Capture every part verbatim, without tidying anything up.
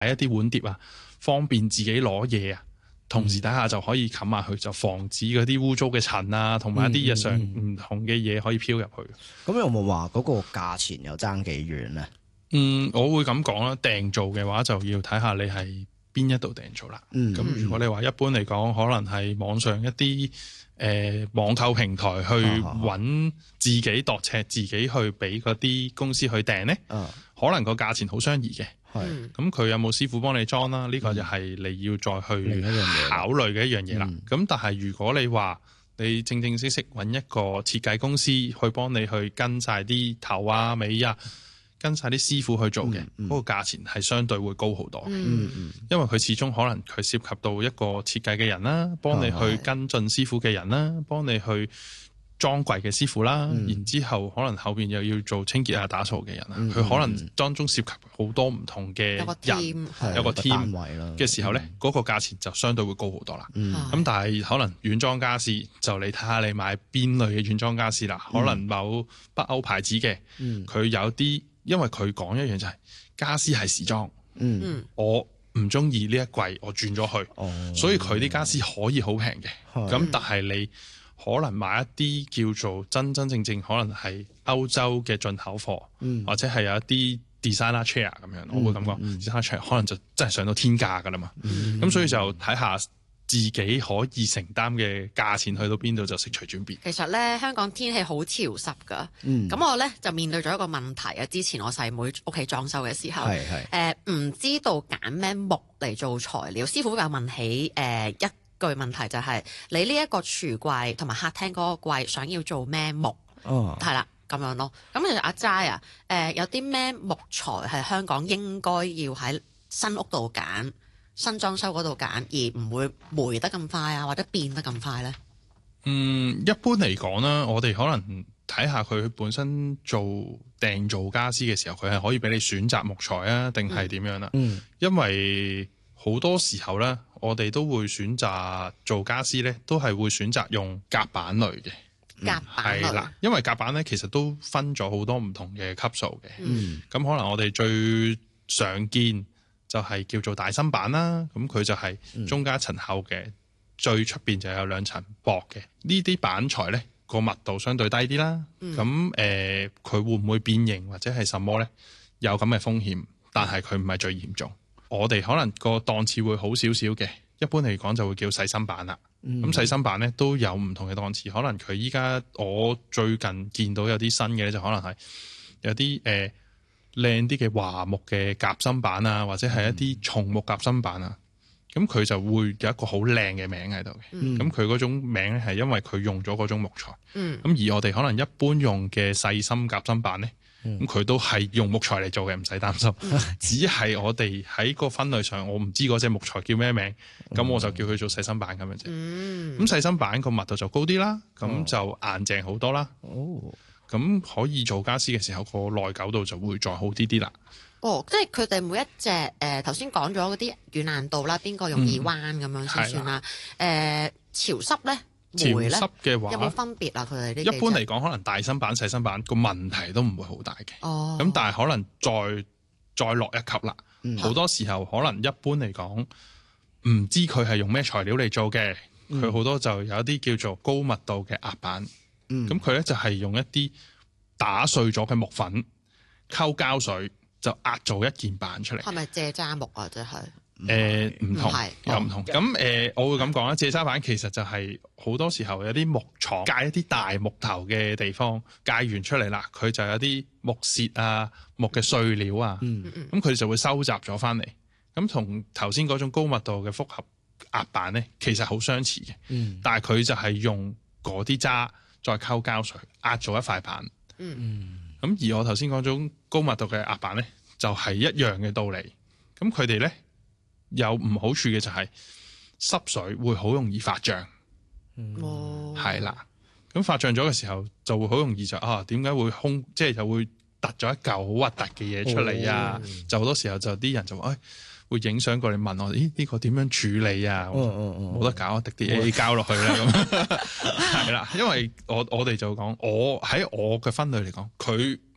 一啲碗碟啊，方便自己攞嘢啊。同時底下就可以冚埋佢，就防止嗰啲污糟嘅塵啊，同埋一啲日常唔同嘅嘢可以飄入去。咁、 嗯嗯、有冇話嗰個價錢又爭幾遠咧？ 嗯，我會咁講啦，訂做嘅話就要睇下你係邊一度訂做啦。咁、嗯、如果你話一般嚟講，可能係網上一啲誒、呃、網購平台去揾自己度尺，自己去俾嗰啲公司去訂咧，啊、可能個價錢好相宜嘅。係，咁佢有冇師傅幫你裝啦？呢、呢個就係你要再去考慮嘅一樣嘢啦。咁、嗯、但係如果你話你正正式式揾一個設計公司去幫你去跟晒啲頭啊尾啊，跟晒啲師傅去做嘅，嗰、嗯嗯、個價錢係相對會高好多。嗯嗯，因為佢始終可能佢涉及到一個設計嘅人啦，幫你去跟進師傅嘅人啦，幫你去裝櫃嘅師傅啦，嗯、然之後可能後邊又要做清潔啊、打掃嘅人啦，佢、嗯、可能當中涉及好多唔同嘅人，有個 team，有個 team 嘅時候咧，嗰、嗯、個價錢就相對會高好多啦。咁、嗯、但係可能軟裝家私就你睇下你買邊類嘅軟裝家私啦，嗯、可能某北歐牌子嘅，佢、嗯、有啲因為佢講一樣就係、是、家私係時裝，嗯、我唔中意呢一季我轉咗去，嗯、所以佢啲家私可以好平嘅，咁、嗯、但係你可能買一啲叫做真真正正可能係歐洲嘅進口貨，嗯、或者係有一啲 designer chair 咁樣，嗯、我會咁講、嗯、designer chair 可能就真係上到天價噶啦嘛。咁、嗯、所以就睇下自己可以承擔嘅價錢去到邊度就悉隨轉變。 其實咧香港天氣好潮濕㗎，咁、嗯、我咧就面對咗一個問題啊。之前我細妹屋企裝修嘅時候，誒唔、呃、知道揀咩木嚟做材料，師傅又問起誒、呃、一句問題就係、是、你呢一個櫥櫃同埋客廳嗰個櫃想要做咩木？哦，係啦咁樣咯。咁其實阿齋啊，誒、呃、有啲咩木材係香港應該要喺新屋度揀、新裝修嗰度揀，而唔會霉得咁快啊，或者變得咁快咧？ 嗯，一般嚟講啦，我哋可能睇下佢本身做訂造家私嘅時候，佢係可以俾你選擇木材啊，定係點樣啦？嗯，因為好多時候咧，我哋都會選擇做家私咧，都係會選擇用夾板類嘅。夾板類係啦，因為夾板咧其實都分咗好多唔同嘅級數嘅。嗯，咁可能我哋最常見就係叫做大芯板啦。咁佢就係中間一層厚嘅，嗯、最出邊就有兩層薄嘅。呢啲板材咧個密度相對低啲啦。咁誒、嗯，佢、呃、會唔會變形或者係什麼咧？有咁嘅風險，但係佢唔係最嚴重。我哋可能個檔次會好少少嘅，一般嚟講就會叫細芯板啦。咁、嗯、細芯板咧都有唔同嘅檔次，可能佢依家我最近見到有啲新嘅咧，就可能係有啲誒靚啲嘅華木嘅夾芯板啊，或者係一啲松木夾芯板啊。咁佢、嗯、就會有一個好靚嘅名喺度嘅。咁佢嗰種名咧係因為佢用咗嗰種木材。咁、嗯、而我哋可能一般用嘅細芯夾芯板咧。咁佢、嗯、都係用木材嚟做嘅，唔使擔心。嗯、只係我哋喺個分類上，我唔知嗰隻木材叫咩名，咁、嗯、我就叫佢做細芯板咁樣啫。咁細芯板個密度就高啲啦，咁、哦、就硬淨好多啦。哦，咁可以做家私嘅時候，個耐久度就會再好啲啲啦。 哦，即係佢哋每一隻誒頭先講咗嗰啲軟硬度啦，邊個容易彎咁樣先算啦。誒、嗯呃、潮濕咧？ 潮濕嘅話有冇分別啊？佢哋呢？ 一般嚟講，可能大芯板、細芯板個問題都唔會好大嘅。哦，咁但係可能再再落一級啦。好、嗯、多時候可能一般嚟講，唔知佢係用咩材料嚟做嘅。佢好、嗯、多就有一啲叫做高密度嘅壓板。嗯，咁佢咧就係用一啲打碎咗嘅木粉溝膠水，就壓做一件板出嚟。係咪蔗渣木啊？即係？誒唔、呃、同，又唔同。咁誒、呃，我會咁講啦。蔗渣板其實就係好多時候有啲木廠界一啲大木頭嘅地方界完出嚟啦，佢就有啲木屑啊、木嘅碎料啊，咁佢、嗯、就會收集咗翻嚟。咁同頭先嗰種高密度嘅複合壓板咧，其實好相似嘅。嗯、但係佢就係用嗰啲渣再溝膠水壓做一塊板。咁、嗯、而我頭先講種高密度嘅壓板咧，就係、是、一樣嘅道理。咁佢哋咧，有唔好處嘅就係濕水會好容易發脹，係啦、嗯。咁發脹咗嘅時候就會好容易就啊，點解會空，即係就會突咗一嚿好核突嘅嘢出嚟啊！哦、就好多時候就啲人就話，誒、哎、會影相過嚟問我，咦呢、呢個點樣處理啊？冇、哦哦哦、得搞，滴啲 A 膠落去啦咁，係啦。因為我我哋就講，我喺我嘅分類嚟講，佢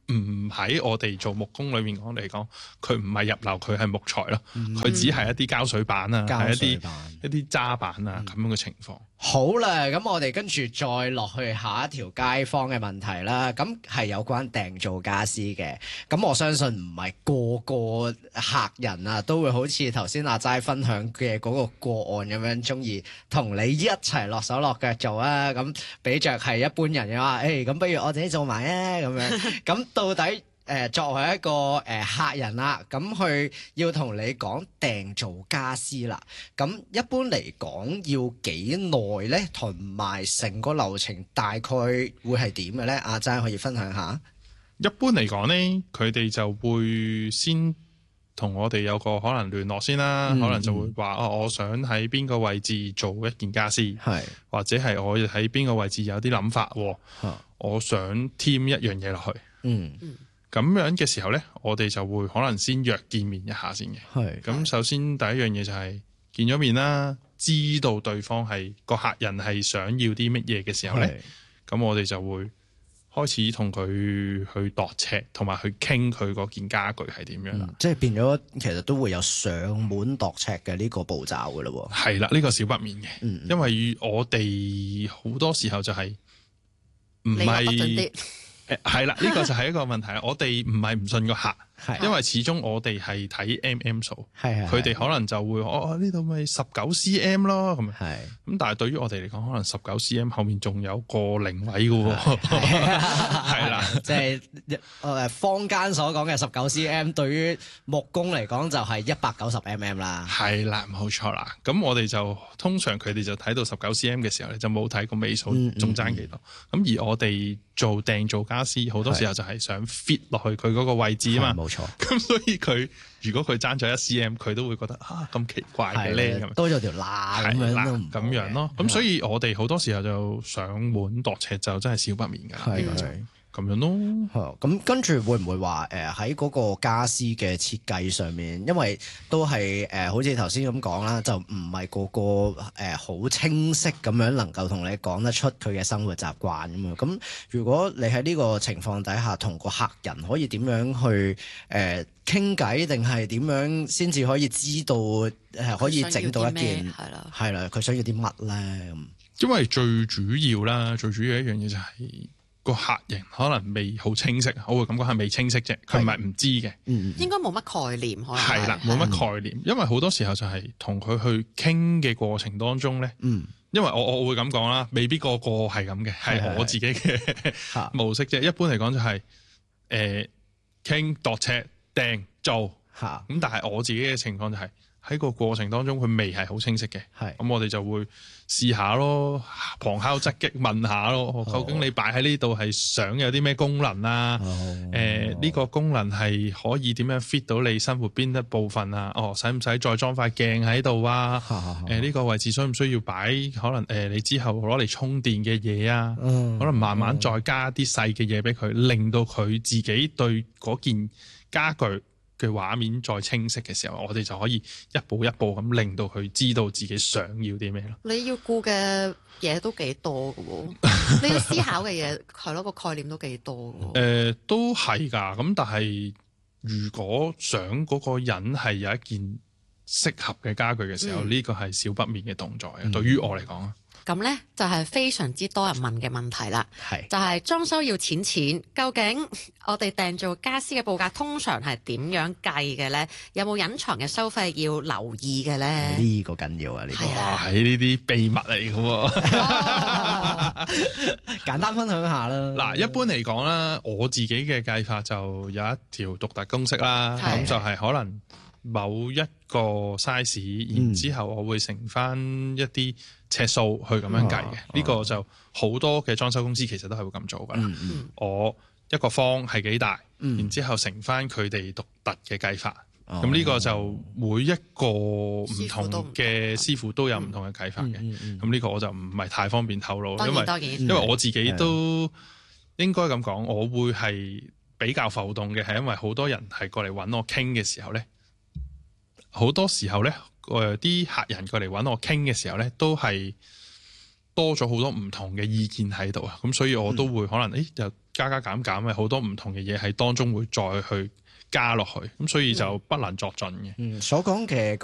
唔喺我哋做木工裏面講嚟講，佢唔係入流，佢係木材咯，佢、嗯、只係一啲膠水板啊，係一啲一啲渣板啊咁、嗯、樣嘅情況。 好啦，咁我哋跟住再落去下一條街坊嘅問題啦。咁係有關訂做家私嘅。咁我相信唔係個個客人啊都會好似頭先阿齋分享嘅嗰個個案咁樣，中意同你一齊落手落腳做啊。咁比着係一般人嘅話，誒、欸、咁不如我自己做埋啊咁樣。咁到底誒、呃、作為一個誒、呃、客人啦，咁去要同你講訂做家私啦，咁一般嚟講要幾耐咧？同埋成個流程大概會係點嘅咧？阿齋可以分享下。 一般嚟講咧，佢哋就會先同我哋有個可能聯絡先啦，嗯、可能就會話哦，我想喺邊個位置做一件家私，係或者係我喺邊個位置有啲諗法，啊、我想添一樣嘢落去。嗯。咁樣嘅時候呢，我哋就會可能先約見面一下先嘅。係。咁首先第一樣嘢就係見咗面啦，知道對方係個客人係想要啲乜嘢嘅時候呢，咁我哋就會開始同佢去度尺，同埋去傾佢嗰件家具係點樣啦、嗯。即係變咗，其實都會有上門度尺嘅呢個步驟噶咯。係啦，呢、呢個少不免嘅。嗯、因為我哋好多時候就係唔係。誒，係啦，呢個就係一個問題啦。我哋唔係唔信個客，因為始終我哋係睇 M M 數，佢哋可能就會哦，呢度咪十九 C M 咯，咁樣。係咁，但係對於我哋嚟講，可能十九 C M 後面仲有個零位嘅，係啦，即係誒坊間所講嘅十九 C M， 對於木工嚟講就係一百九十 mm 啦。係啦，冇錯啦。咁我哋就通常佢哋就睇到十九 C M 嘅時候咧，就冇睇個尾數仲爭幾多。咁、嗯嗯、而我哋做訂做家私，好多時候就係想 fit 落去佢嗰個位置啊嘛，冇錯。咁所以佢如果佢爭咗一 cm， 佢都會覺得啊咁奇怪嘅咧，咁多咗條罅咁樣都咁樣咯。咁所以我哋好多時候就上門度尺就真係少不免㗎。係係咁樣咯。咁跟住會唔會話誒喺嗰個家私嘅設計上面，因為都係誒、呃、好似頭先咁講啦，就唔係個個誒好、呃、清晰咁樣能夠同你講得出佢嘅生活習慣咁嘛。咁如果你喺呢個情況底下同個客人可以點樣去誒傾偈，定係點樣先至可以知道誒、呃、可以整到一件係啦係啦，佢想要啲乜咧咁？因為最主要啦，最主要一樣嘢就係、是。個客人可能未好清晰，我會感覺係未清晰啫，佢唔係唔知嘅，嗯、應該冇乜概念，可能係啦，冇乜概念，因為好多時候就係同佢去傾嘅過程當中咧，嗯、因為我我會咁講啦，未必個個係咁嘅，係我自己嘅模式啫。一般嚟講就係誒傾度尺訂做，咁、嗯、但係我自己嘅情況就係、是。喺個過程當中，佢未係好清晰嘅，咁是我哋就會試下咯，旁敲側擊問下咯，哦、究竟你擺喺呢度係想有啲咩功能啊？誒呢、哦呃呢個功能係可以點樣 fit 到你生活邊一部分啊？哦，使唔使再裝塊鏡喺度啊？誒呢、呃呢個位置需唔需要擺可能誒、呃、你之後攞嚟充電嘅嘢啊？嗯、可能慢慢再加啲細嘅嘢俾佢，令到佢自己對嗰件家具嘅畫面再清晰嘅時候，我哋就可以一步一步咁令到佢知道自己想要啲咩咯。你要顧嘅嘢都幾多㗎喎，你要思考嘅嘢係咯，個概念都幾多㗎喎。誒、呃，都係㗎。咁但係如果想嗰個人係有一件適合嘅家具嘅時候，呢個係少不免嘅動作嘅。嗯、對於我嚟講啊。咁呢就係非常之多人問嘅問題啦，是就係裝修要錢錢，究竟我哋訂做家私嘅報價通常係點樣計嘅呢？有冇隱藏嘅收費要留意嘅呢？呢個緊要啊！呢、呢個哇，係呢啲秘密嚟嘅喎，簡單分享下啦。嗱，一般嚟講啦，我自己嘅計法就有一條獨特公式啦，咁是就係可能某一個 size，、嗯、然之後我會乘翻一啲尺數去咁樣計嘅，呢、啊、個就好多嘅裝修公司其實都係會咁做噶啦。嗯嗯、我一個方係幾大，嗯、然之後乘翻佢哋獨特嘅計法，咁呢、哦、個就每一個唔同嘅師傅都有唔同嘅計法嘅。咁呢、嗯嗯、個我就唔係太方便透露，因為因為我自己都應該咁講，我會係比較浮動嘅，係因為好多人係過嚟揾我傾嘅時候咧，好多時候咧。誒啲客人過嚟揾我傾嘅時候咧，都係多咗好多唔同嘅意見喺度啊，咁所以我都會可能誒就加加減減嘅好多唔同嘅嘢喺當中會再去加落去，咁所以就不能作準嘅。 嗯，所講嘅